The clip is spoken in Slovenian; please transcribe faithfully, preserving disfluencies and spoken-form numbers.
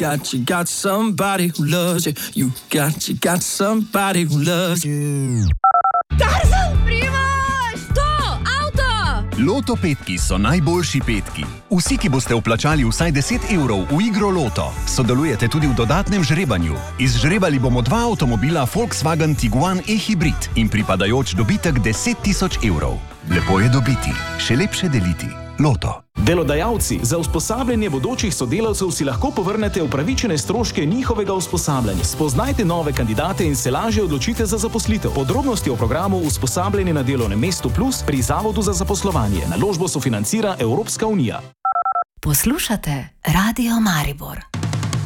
got, you got somebody who loves you. You got, you got somebody who loves you. Tarzan, Primož! To, avto! Loto petki so najboljši petki. Vsi, ki boste vplačali vsaj deset evrov v igro Loto, sodelujete tudi v dodatnem žrebanju. Izžrebali bomo dva avtomobila Volkswagen Tiguan e-hybrid in pripadajoč dobitek deset tisoč evrov. Lepo je dobiti, še lepše deliti. Loto. Delodajalci, za usposabljanje bodočih sodelavcev si lahko povrnete upravičene stroške njihovega usposabljanja. Spoznajte nove kandidate in se lažje odločite za zaposlitev. Podrobnosti o programu Usposabljanje na delovnem mestu Plus pri Zavodu za zaposlovanje. Naložbo sofinancira Evropska unija. Poslušate Radio Maribor.